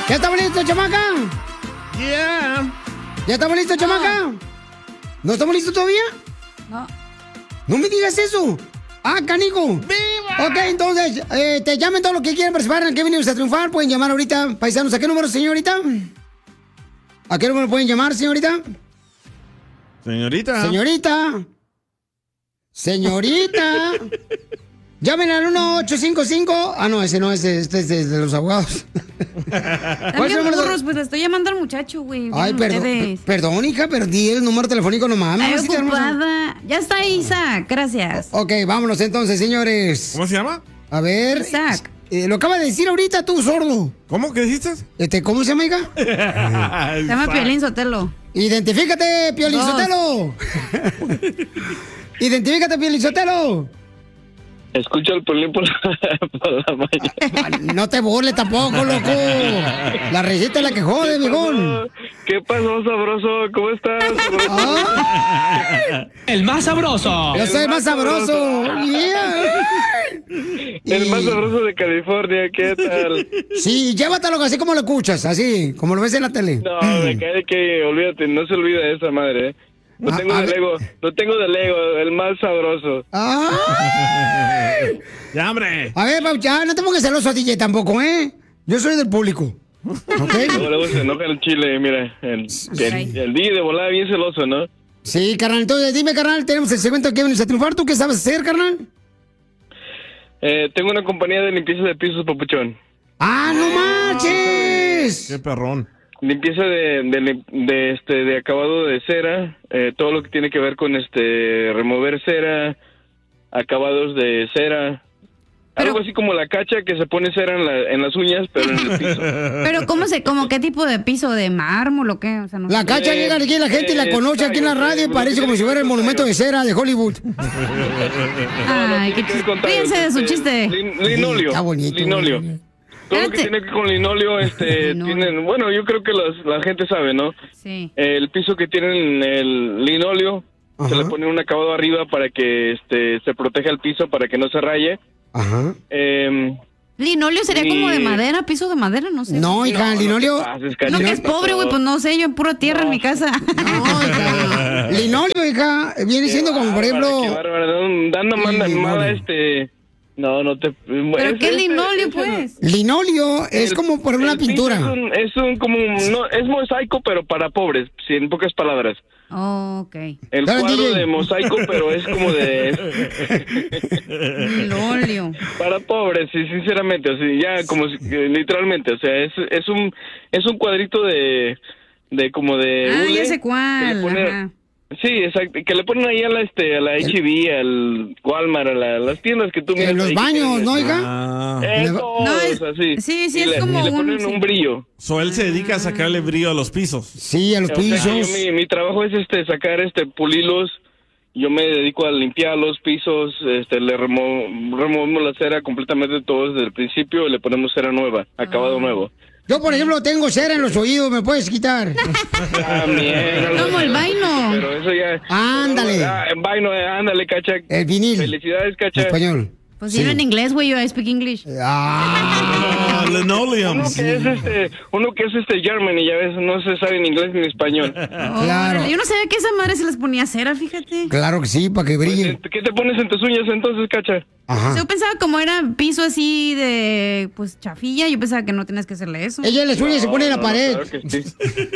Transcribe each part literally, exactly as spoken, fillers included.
¿Ya estamos listos, chamaca? Yeah. ¿Ya estamos listos, No. chamaca? ¿No estamos listos todavía? No. No me digas eso. Ah, canico. ¡Viva! Ok, entonces, eh, te llamen todo lo que quieran participar en el que venimos a triunfar. Pueden llamar ahorita, paisanos. ¿A qué número, señorita? ¿A qué número pueden llamar, señorita? Señorita. Señorita. Señorita. Llamen al uno ocho cinco cinco. Ah, no, ese no, ese, este es de, de los abogados. ¿Cuál es el También número de- burros, pues le estoy llamando al muchacho, güey. Ay, Vienen perdón, ustedes. perdón, hija, perdí el número telefónico, no mames. Ay, mamacita hermosa. ocupada. Ya está Isaac, gracias. Ok, vámonos entonces, señores. ¿Cómo se llama? A ver. Isaac. eh, lo acaba de decir ahorita tú, sordo. ¿Cómo? ¿Qué dijiste? Este, ¿cómo se llama, hija? Se llama Piolín Sotelo. Identifícate, Piolín Dos. Sotelo. Identifícate, Piolín Sotelo. Escucho el Piolín por la, por la mañana. No te burles tampoco, loco. La receta es la que jode, viejón. ¿Qué pasó, sabroso? ¿Cómo estás? Ah, El más sabroso. yo soy más sabroso. Yeah. El Y- más sabroso de California, ¿qué tal? Sí, llévatelo así como lo escuchas, así, como lo ves en la tele. No, me cae que olvídate, no se olvida de esa madre, ¿eh? Lo Ah, tengo a de ver. Lego, lo tengo de Lego, el más sabroso. Ay. Ya, hombre. A ver, Paucha, no te pongas celoso, D J, tampoco, ¿eh? Yo soy del público. ¿Ok? Luego, luego se enoja el chile, mira. El, el, el D J de volada bien celoso, ¿no? Sí, carnal. Entonces, dime, carnal, tenemos el segmento que vienes a triunfar. ¿Tú qué sabes hacer, carnal? Eh, tengo una compañía de limpieza de pisos, papuchón. ¡Ah, no marches! Qué perrón. Limpieza de, de, lim- de, este, de acabado de cera, eh, todo lo que tiene que ver con este remover cera, acabados de cera. Pero- Algo así como la cacha que se pone cera en, la, en las uñas, pero en el piso. Pero ¿cómo se, como qué tipo de piso? ¿De mármol o qué? O sea, no La sé. cacha Eh, llega aquí, la gente y la eh, conoce aquí en la radio y tallos, parece eh, como si fuera el monumento de cera de Hollywood. Ay, qué Tiene que ver chiste. con tallos, Fíjense de su este, chiste. lin- linoleo. Está bonito. Linoleo. Todo lo que Espérate. tiene que ver con linoleo, este, Linoleo. tienen, bueno, yo creo que las- la gente sabe, ¿no? Sí. El piso que tienen el linoleo, se Ajá. le pone un acabado arriba para que este se proteja el piso, para que no se raye. Ajá. Eh, Linoleo sería como de Ni- madera, piso de madera, no sé. No, hija, no, linoleo. no te pases, No, cacha, que es por pobre, güey, favor. pues no sé, yo en pura tierra en mi casa. No, hija. Linoleo, hija, viene siendo como, por ejemplo. Qué bárbara, dando- dando manda, Linoleo. mala este... No, no te... ¿Pero qué linoleo, pues? Linoleo es como por una pintura. Es un, es un como un- no, es mosaico, pero para pobres, sí, en pocas palabras. Oh, ok. El Claro, cuadro D J. de mosaico, pero es como de... Linoleo. para pobres, sí, sinceramente, así, ya como si- eh, literalmente, o sea, es, es un es un cuadrito de de como de Ah, hule ya sé que le cuál. pone- Ajá. sí, exacto, que le ponen ahí a la este a la H E B, al Walmart, a la- las tiendas que tú miras En los ahí que baños, tienen, ¿no, hija? Ah. Eso, No, es- así. sí, sí, Y es le, como y le un- ponen sí. un brillo. So, él se dedica a sacarle brillo a los pisos. Sí, a los O sea, pisos. yo, mi, mi trabajo es este sacar este pulilos. Yo me dedico a limpiar los pisos, este le remo- removemos la cera completamente todo desde el principio y le ponemos cera nueva, acabado nuevo. Yo, por ejemplo, tengo cera en los oídos, ¿me puedes quitar? También. Como el vaino. Pero eso ya. Ándale. Ah, en vaino, eh, ándale, cacha. El vinil. Felicidades, cacha. Español. Pues dilo en inglés, güey, yo I speak English. Ah, Ah, linoleum. Uno que es este, uno que es este German y ya ves, no se sabe ni inglés ni español. Claro. Yo no sabía que esa madre se les ponía cera, fíjate. claro que sí, para que brille. ¿Qué te pones en tus uñas entonces, cacha? Ajá. Yo pensaba como era piso así de, pues, chafilla, yo pensaba que no tenías que hacerle eso. Ella le sueña y se pone en la No, pared. Claro que sí.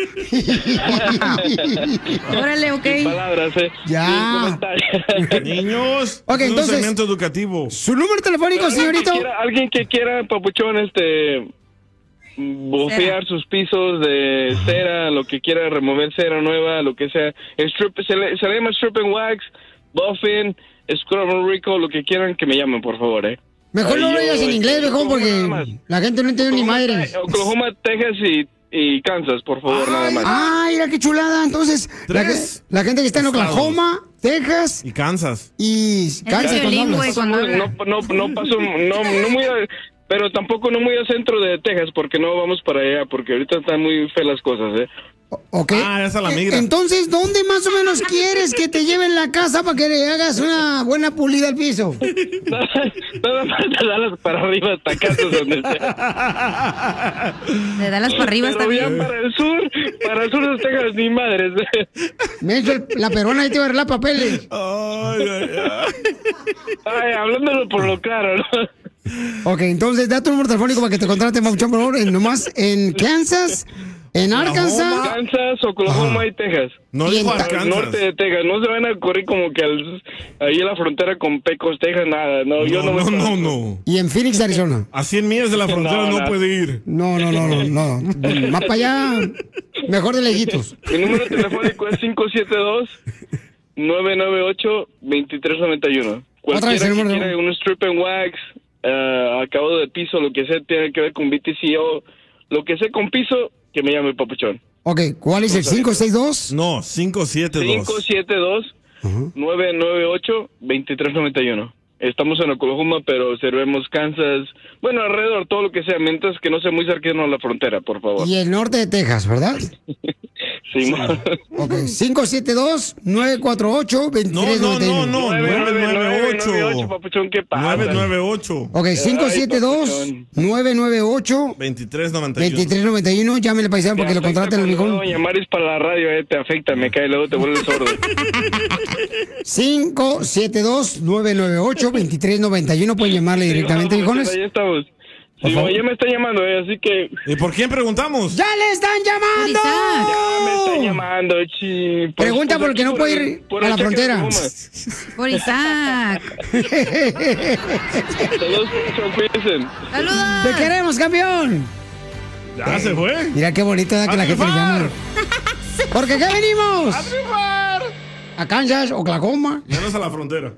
Órale, ok. Sin palabras, eh. Ya. Sin comentarios. Niños, Ok, es entonces- un segmento educativo. ¿Su número telefónico, Alguien que señorito? quiera- Alguien que quiera, papuchón, este, bofear sus pisos de cera, lo que quiera, remover cera nueva, lo que sea. Strip, se, le, se le llama strip and wax, buffing, scrub and rico, lo que quieran, que me llamen, por favor, eh. Mejor no Ay, lo yo, digas en eh, inglés, mejor, Oklahoma nada porque más. la gente no entiende ni Oklahoma, madre. Te- Oklahoma, Texas y, y Kansas, por favor, nada más. Ah, mira qué chulada. Entonces, la, Tres ge- la gente que está en estados. Oklahoma, Texas Y Kansas. y Kansas, Violín, cuando güey, hablas. cuando habla. No, no, no paso, no, no muy, a- pero tampoco no muy al centro de Texas, porque no vamos para allá, porque ahorita están muy feas las cosas, ¿eh? Ok. Ah, esa la migra. Entonces, ¿dónde más o menos quieres que te lleven la casa para que le hagas una buena pulida al piso? Nada más de Dallas para arriba hasta casa donde sea. De Dallas para arriba está Pero ya bien. para el sur, para el sur de Texas, ni madres. Me hizo el- la perona ahí te va a arreglar papeles. Ay, ay, ay. Ay, hablándolo por lo claro, ¿no? Ok, entonces da tu número telefónico para que te contraten, Papuchón, por favor. En, nomás en Kansas, en Arkansas. Kansas, Oklahoma y Texas. No Y dijo en ta- Al Arkansas. norte de Texas. No se van a correr como que al, ahí en la frontera con Pecos, Texas, nada. No, yo no, No, me no, paso. no, no. Y en Phoenix, Arizona. A cien millas de la frontera No, no, no. puede ir. No, no, no, no, no. Más para allá, mejor de lejitos. Mi número telefónico es cinco siete dos, nueve nueve ocho, dos tres nueve uno. Otra vez Cualquiera el que número. quiera un strip and wax, uh, acabado de piso, lo que sea, tiene que ver con B T C O, lo que sea con piso, que me llame Papuchón. Ok, ¿cuál es el cinco seis dos? No, cinco siete cinco dos. siete dos, nueve nueve ocho, dos tres nueve uno. Estamos en Oklahoma, pero servemos Kansas, bueno, alrededor, todo lo que sea, mientras que no sea muy cercano a la frontera, por favor. Y el norte de Texas, ¿verdad? Sí, ma. Ok, cinco siete dos, nueve cuatro ocho, dos No, tres no, nueve no, uno. no. nueve nueve nueve ocho, nueve Papuchón, ¿qué pasa? nueve ocho. Ok, cinco siete dos, nueve nueve ocho, veintitrés noventa y dos uno. tres nueve uno. Llámele, paisano, porque lo contraten al mejor. mijón. Llamar es para la radio, eh, te afecta, me cae, luego te vuelves sordo. cinco siete dos, nueve nueve ocho, dos tres nueve uno. Pueden llamarle directamente, Sí, vamos, mijones. ahí estamos. Por Sí, favor. ya me está llamando, eh, así que ¿Y por quién preguntamos? ¡Ya le están llamando! Isaac. ya me está llamando, chi. Pues, Pregunta pues, por qué aquí no por puede el- ir por a el la cheque de frontera. Oklahoma. Por Isaac. Saludos, Papuchón, cuídense. ¡Saludos! ¡Te queremos, campeón! Ya se fue. Mira qué bonito da que ¡A la gente le triunfar! llama. ¿Porque qué venimos? ¡A triunfar! A Kansas, Oklahoma. Menos a la frontera.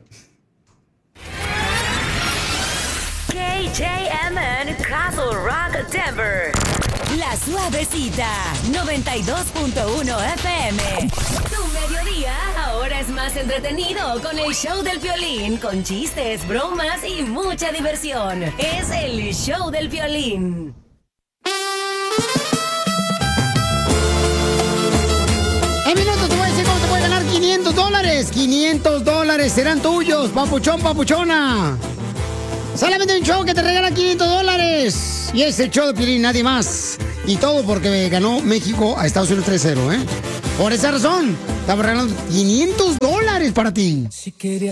K J M N Castle Rock, Denver. La Suavecita, noventa y dos punto uno F M. Tu mediodía ahora es más entretenido con el show del Piolín, con chistes, bromas y mucha diversión. Es el show del Piolín. En minutos te voy a decir cómo te puedes ganar quinientos dólares. quinientos dólares serán tuyos, papuchón, papuchona. Solamente un show que te regala quinientos dólares. Y es el show de Piolín, nadie más. Y todo porque ganó México a Estados Unidos tres cero, ¿eh? Por esa razón, estamos regalando quinientos dólares para ti. Si quería